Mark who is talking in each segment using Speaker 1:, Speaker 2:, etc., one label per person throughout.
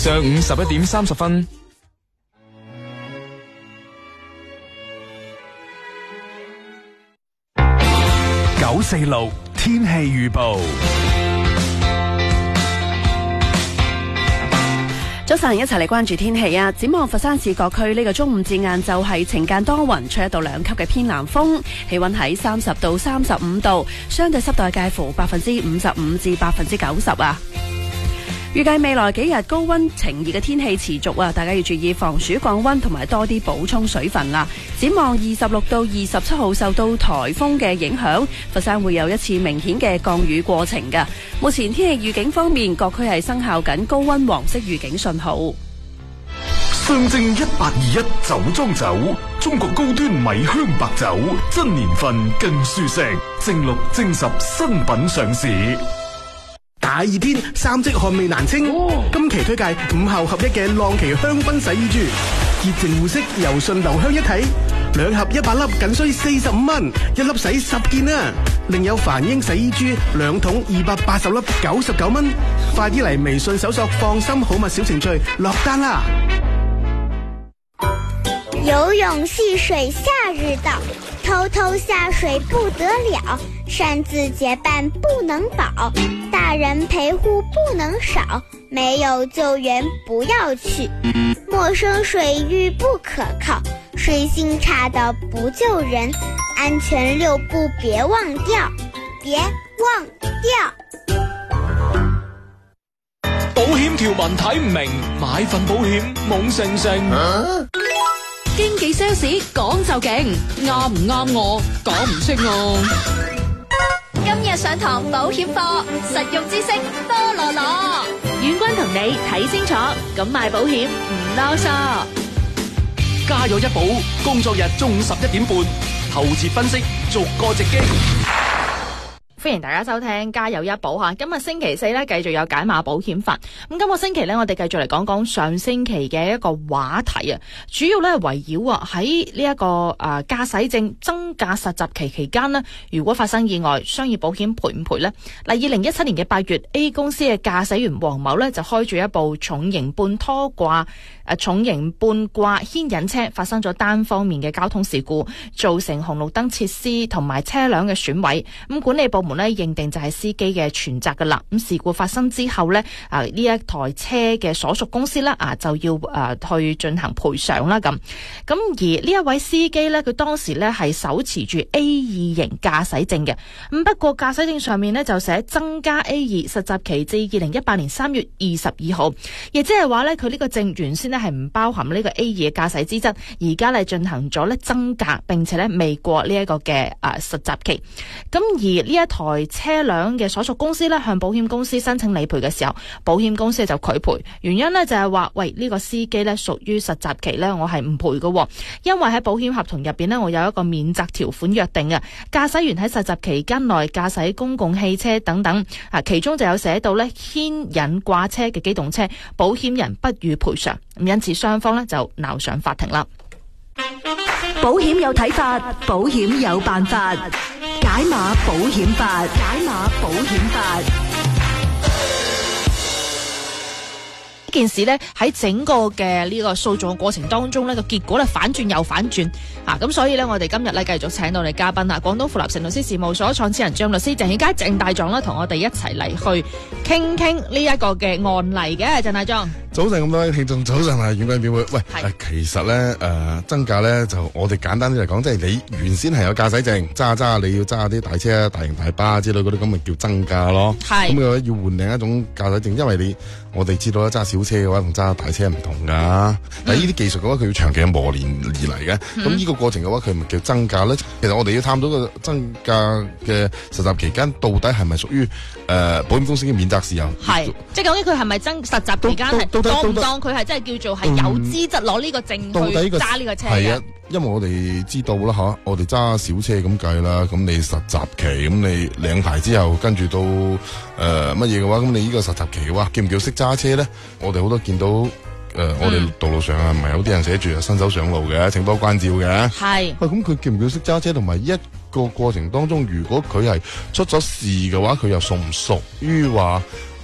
Speaker 1: 上午11點30分。
Speaker 2: 946天氣預報。
Speaker 3: 早晨，一齊嚟關注天氣啊！展望佛山市各區呢個中午至晏晝係晴間多雲，吹1到2級嘅偏南風，氣溫喺30到35度，相對濕度介乎55%至90%啊！預計未來幾日高溫晴熱嘅天氣持續啊，大家要注意防暑降溫同埋多啲補充水分啦。展望26到27號受到颱風嘅影響，佛山會有一次明顯嘅降雨過程㗎。目前天氣預警方面，各區係生效緊高溫黃色預警信號。
Speaker 2: 上證1821酒莊酒，中國高端米香白酒，真年份更舒適，正6正10新品上市。
Speaker 4: 大熱天，三積汗味難清。今期推介5效合一嘅浪奇香薰洗衣珠，潔淨護色，柔順留香一體，2盒100粒，僅需45蚊，一粒洗10件啊！另有梵英洗衣珠2桶280粒，99蚊。快啲嚟微信搜索放心好物小程序落單啦！
Speaker 5: 游泳戏水夏日到，偷偷下水不得了，擅自结伴不能保，大人陪护不能少，没有救援不要去，陌生水域不可靠，水性差的不救人，安全6步别忘掉，别忘掉。
Speaker 6: 保險條文睇唔明，買份保險懵盛盛。
Speaker 7: 經紀 sales 講就勁，啱唔啱我講唔識我。
Speaker 8: 今日上堂保險課，實用知識多羅羅。
Speaker 9: 遠軍同你睇清楚，咁買保險唔囉嗦。
Speaker 6: 家有一保，工作日中午11點半，透徹分析，逐個直擊。
Speaker 10: 歡迎大家收聽家有一保吓，今日星期4咧繼續有解碼保險法。咁今個星期咧，我哋繼續嚟講講上星期嘅一個話題啊，主要咧圍繞啊喺呢一個駕駛證增駕實習期期間呢，如果發生意外，商業保險賠唔賠呢？嗱，2017年嘅8月 ，A 公司嘅駕駛員黃某咧就開住一部重型半掛牽引車，發生咗單方面嘅交通事故，造成紅綠燈設施同埋車輛嘅損毀。咁管理部門咧認定就係司機嘅全責噶啦。咁事故發生之後咧，呢一台車嘅所屬公司咧就要去進行賠償啦。咁而呢一位司機咧，佢當時咧係手持住 A2 型駕駛證嘅。咁不過駕駛證上面咧就寫增加 A2 實習期至2018年3月22號，亦即係話咧佢呢個證原先咧係唔包含呢個 A2 嘅駕駛資質，而家咧進行咗咧增駕，並且咧未過呢一個嘅實習期。咁而呢一台車輛嘅所屬公司咧向保險公司申請理賠嘅時候，保險公司就拒賠，原因咧就係話，喂，呢個司機咧屬於實習期咧，我係唔賠嘅，因為喺保險合同入邊咧，我有一個免責條款約定嘅，駕駛員喺實習期間內駕駛公共汽車等等，其中就有寫到咧牽引掛車嘅機動車，保險人不予賠償，咁因此雙方咧就鬧上法庭啦。
Speaker 9: 保險有睇法，保險有辦法，解碼保險法，解碼保險法。
Speaker 10: 件事咧喺整個嘅呢個訴訟嘅過程當中咧，個結果咧反轉又反轉啊！咁所以咧，我哋今日咧繼續請到嚟嘉賓啊，廣東富立成律師事務所創始人張律師鄭顯佳鄭大狀啦，同我哋一齊嚟去傾呢一個嘅案例嘅。鄭大狀，
Speaker 11: 早晨咁多位聽眾，早晨啊，遠貴表妹。喂，其實咧增駕咧就我哋簡單啲嚟講，即係你原先係有駕駛證，揸你要揸啲大車啊、大型大巴之類嗰啲，咁咪叫增駕咯。係咁嘅要換另一種駕駛證，因為我哋知道啦，揸小車嘅話同揸大車唔同噶。但係呢啲技術嘅話，佢要長期嘅磨練而嚟嘅。咁呢個過程嘅話，佢咪叫增駕咧？其實我哋要探討個增駕嘅實習期間，到底係咪屬於保險公司嘅免責事由？係，即係究竟佢係咪實習期間係當唔當佢係真係叫做係有資質攞呢個證去揸呢個車嘅？係啊，因為我哋知道啦嚇，我哋揸小車咁計啦，咁你實習期咁你領牌之後，跟住到乜嘢嘅話，咁你呢個實習期嘅話，叫唔叫識揸車咧？我哋好多見到我哋道路上啊，唔係有啲人寫住新手上路嘅，請多關照嘅。係。咁佢叫唔叫識揸車？同埋一個過程當中，如果佢係出咗事嘅話，佢又屬唔屬於話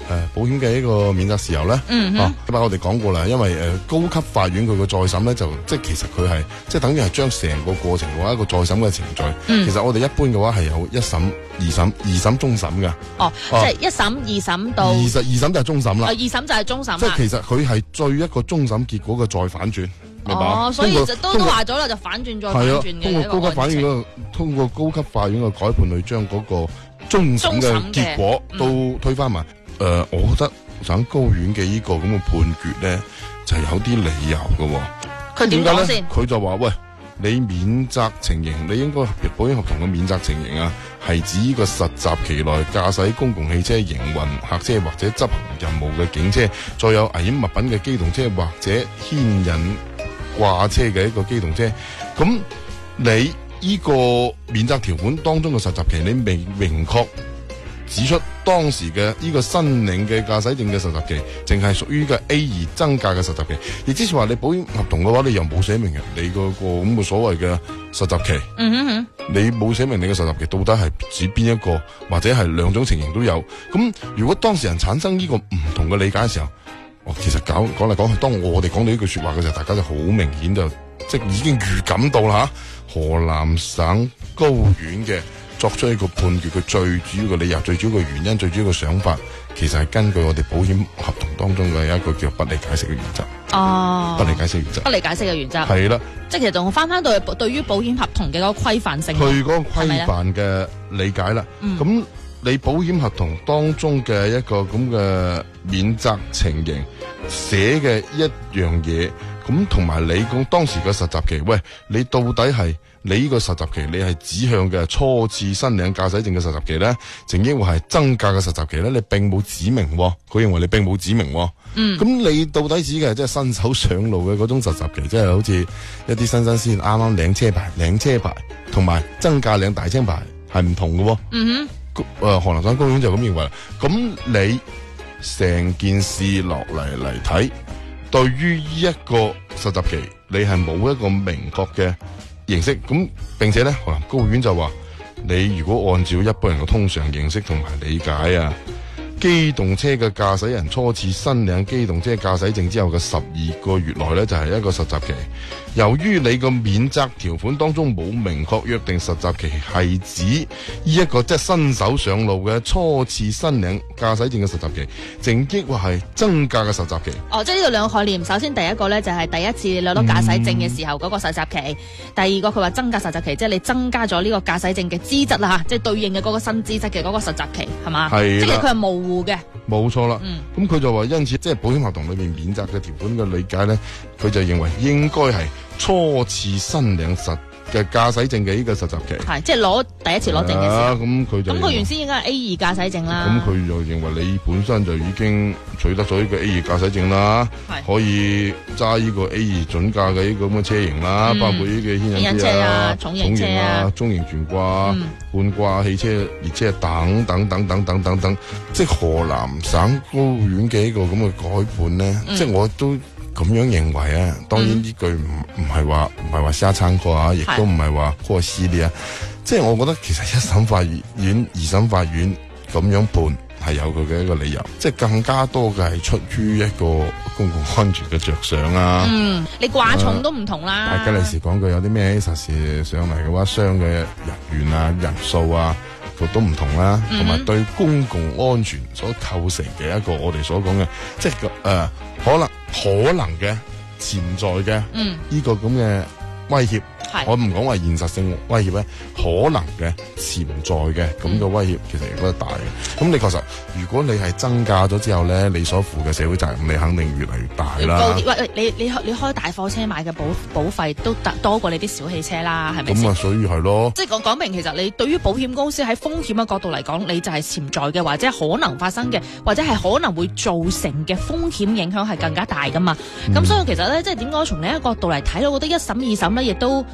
Speaker 11: 保險嘅一個免責事由咧。咁我哋講過啦，因為高級法院佢個再審咧，就即係其實佢係即係等於係將成個過程嘅話一個再審嘅程序。其實我哋一般嘅話係有一審、二審、終審嘅。
Speaker 10: 即係一審、二審到
Speaker 11: 二審就係終審啦。
Speaker 10: 二審就係終審啦。
Speaker 11: 即係其實佢係追一個終審結果嘅再反轉。
Speaker 10: 所以就都話咗啦，就反轉再反轉嘅。
Speaker 11: 通過高級法院嘅改判去將嗰個終審嘅結果都推翻埋。我覺得省高院嘅呢個咁嘅判決咧，就係有啲理由嘅。
Speaker 10: 佢點講先？
Speaker 11: 佢就話喂，你免責情形，你應該保險合同嘅免責情形啊，係指呢個實習期內駕駛公共汽車營運客車或者執行任務嘅警車，再有危險物品嘅機動車或者牽引掛車嘅一個機動車。咁你呢個免責條款當中嘅實習期，你未明確指出當時嘅呢個申領嘅駕駛證嘅實習期，淨係屬於個 A2 增價嘅實習期。亦即是話你保險合同嘅話，你又冇寫明你嗰個咁嘅所謂嘅實習期。你冇寫明你嘅實習期到底係指邊一個，或者係兩種情形都有。咁如果當事人產生呢個唔同嘅理解嘅時候，其實講嚟講去，當我哋講到呢句說話嘅時候，大家就好明顯就即係已經預感到啦。河南省高院嘅作出一個判決，佢最主要嘅理由、最主要嘅原因、最主要嘅想法，其實係根據我哋保險合同當中嘅一個叫不利解釋嘅原則。不利解釋原則。不利解釋嘅原則。係啦。即係其實仲翻到對於保險合同嘅嗰個規範性。佢嗰個規範嘅理解啦。咁你保險合同當中嘅一個咁嘅免責情形寫嘅一樣嘢，咁同埋你講當時嘅實習期，喂，你到底係你呢個實習期，你係指向嘅初次申領駕駛證嘅實習期咧，定抑或係增價嘅實習期咧？你並冇指明，佢認為你並冇指明。咁你到底指嘅係即係新手上路嘅嗰種實習期，即係好似一啲新鮮啱啱領車牌，同埋增價領大車牌係唔同嘅。河南省高院就咁認為。咁你成件事落嚟睇，對於呢一個實習期，你係冇一個明確嘅認識。咁並且咧，河南高院就話，你如果按照一般人嘅通常認識同埋理解啊，機動車嘅駕駛人初次申領機動車駕駛證之後嘅12個月內咧，就係一個實習期。由於你個免責條款當中冇明確約定實習期係指呢一個即係新手上路嘅初次申領駕駛證嘅實習期，正抑或係增價嘅實習期。
Speaker 10: 即係呢度兩個概念。首先第一個咧就係第一次攞到駕駛證嘅時候嗰個實習期，第二個佢話增價實習期，即係你增加咗呢個駕駛證嘅資質啦，即係對應嘅嗰個新資質嘅嗰個實習期，係嘛？係。即係佢係模糊嘅。冇錯啦。咁佢就話因此即係保險合同裏面免責嘅條款嘅理解咧，佢就認為應該係初次申領嘅駕駛證嘅呢個實習期，係即係第一次攞證嘅時候。咁佢原先應該係 A2 駕駛證啦。咁佢就認為你本身就已經取得咗呢個 A2 駕駛證啦，可以揸呢個 A2 準價嘅呢個咁嘅車型啦，包括呢個牽引車啊、重型車啊、中型懸掛、半掛汽車、列車等等，即係河南省高院嘅呢個咁嘅改判咧，即係我都咁樣認為啊。當然呢句唔係話瞎撐過啊，亦都唔係話過私啲啊。即係我覺得其實一審法院、二審法院咁樣判係有佢嘅一個理由，即係更加多嘅係出於一個公共安全嘅着想啊。你掛重都唔同啦。大家嚟時講句，有啲咩實事上嚟嘅話，傷嘅人員啊、人數啊，都唔同啦。同埋對公共安全所構成嘅一個我哋所講嘅，即係可能嘅潛在嘅呢個咁嘅威脅，我唔講話現實性威脅咧，可能嘅潛在嘅咁嘅威脅其實亦都係大嘅。咁你確實，如果你係增價咗之後咧，你所負嘅社會責任你肯定越嚟越大啦。喂，你開大貨車買嘅保費都多過你啲小汽車啦，係咪先？咁啊，所以係咯。即係講明，其實你對於保險公司喺風險嘅角度嚟講，你就係潛在嘅，或者可能發生嘅，或者係可能會造成嘅風險影響係更加大噶嘛。咁所以其實咧，即係點講？從另一個角度嚟睇，我覺得一審二審咧，亦都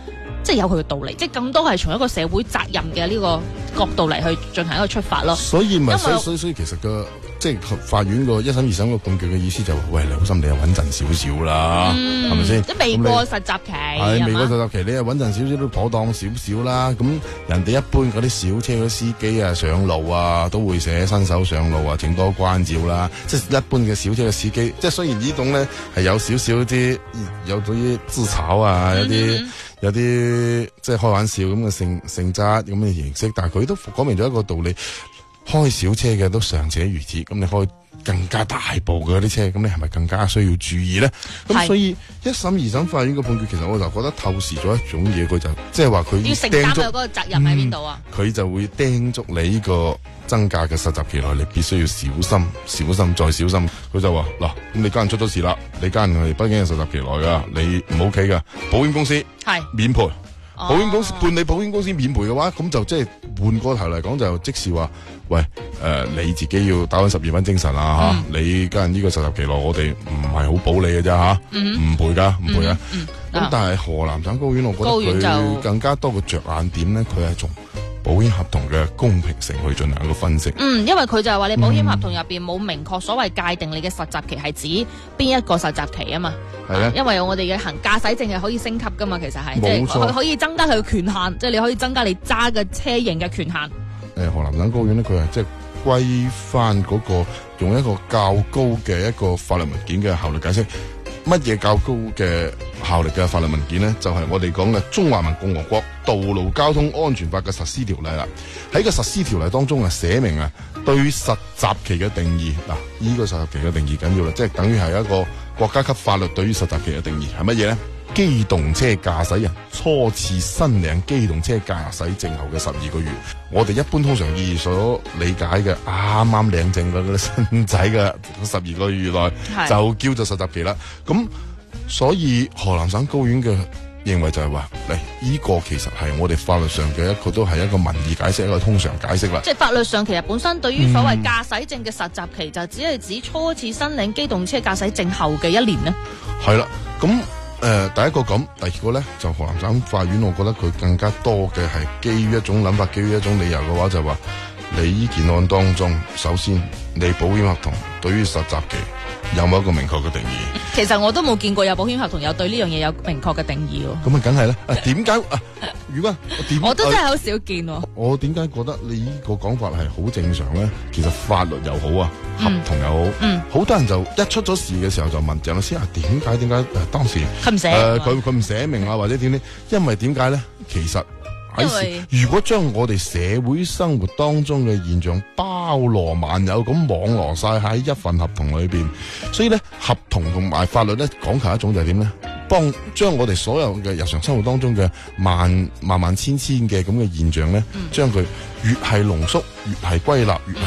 Speaker 10: 即係有佢嘅道理，即係更多係從一個社會責任嘅呢個角度嚟去進行一個出發咯。
Speaker 11: 所以所以其實即係法院個一審二審個判決嘅意思就話，喂，你好心你又穩陣少少啦，係咪先？
Speaker 10: 即係未過實習期，
Speaker 11: 係未過實習期，你又穩陣少少都妥當少少啦。咁人哋一般嗰啲小車嗰啲司機啊上路啊都會寫新手上路啊，請多關照啦。即係一般嘅小車嘅司機，即係雖然呢種咧係有少少啲有啲自嘲啊，有啲即係開玩笑咁嘅性質咁嘅形式，但係佢都講明咗一個道理。開小車嘅都尚且如此，咁你開更加大部嘅嗰啲車，咁你係咪更加需要注意咧？咁所以一審二審法院嘅判決，其實我就覺得透視咗一種嘢，佢就即係話佢
Speaker 10: 要承擔咗嗰個責任喺邊度啊？
Speaker 11: 佢就會叮囑你呢個增假嘅實習期內，你必須要小心再小心。佢就話嗱，咁你家人出咗事啦，你家人係畢竟係實習期內噶，你唔 OK噶，保險公司係免賠。保險公司判你保險公司免賠嘅話，咁就即係換個頭嚟講，就即是話，喂，你自己要打緊12分精神啊吓，你家人呢個實習期內，我哋唔係好保你嘅啫吓，唔賠噶。咁但係河南省高院，我覺得佢更加多嘅着眼點咧，佢係從保險合同嘅公平性去進行一個分析。因為佢就係話你保險合同入邊冇明確所謂界定你嘅實習期係指邊一個實習期啊嘛。係咧，因為我哋嘅駕駛證係可以升級噶嘛，其實係即係佢可以增加佢嘅權限，即係你可以增加你揸嘅車型嘅權限。 河南省高院咧，佢係即係歸翻嗰個用一個較高嘅一個法律文件嘅效力解釋。乜嘢較高嘅效力嘅法律文件呢？就係我哋講嘅《中華人民共和國道路交通安全法》嘅實施條例啦。喺個實施條例當中啊，寫明啊，對實習期嘅定義嗱，呢個實習期嘅定義緊要啦，即係等於係一個國家級法律對於實習期嘅定義係乜嘢呢？機動車駕駛人初次申領機動車駕駛證後嘅12個月，我哋一般通常意義所理解嘅啱啱領證嗰啲新仔嘅12個月內就叫做實習期啦。咁所以河南省高院嘅認為就係話，嚟呢個其實係我哋法律上嘅一個都係一個民意解釋，一個通常解釋啦。即係
Speaker 10: 法律上其實本身對於所謂駕駛證嘅實習期就只係指初次申領機動車駕駛證後嘅1年呢。係啦，咁。
Speaker 11: 第一個咁，第二個咧就河南省法院，我覺得佢更加多嘅係基於一種諗法，基於一種理由嘅話，就話你呢件案當中，首先你保險合同對於實習期有冇一個明確嘅定義？
Speaker 10: 其實我都冇見過有保險合同有對呢樣嘢有明確嘅定義喎。
Speaker 11: 咁啊，梗係啦。點解如果
Speaker 10: 我都真係好少見喎。
Speaker 11: 我點解覺得你呢個講法係好正常咧？其實法律又好啊，合同又好，好多人就一出咗事嘅時候就問鄭律師啊，點解當時佢唔寫佢唔寫明啊，或者點呢？因為點解咧？其實如果將我哋社會生活當中嘅現象包羅萬有咁網羅晒喺一份合同裏邊，所以咧合同同埋法律咧講求一種就係點咧？將我哋所有嘅日常生活當中嘅萬千嘅咁嘅現象咧，將佢越係濃縮，越係歸納，越係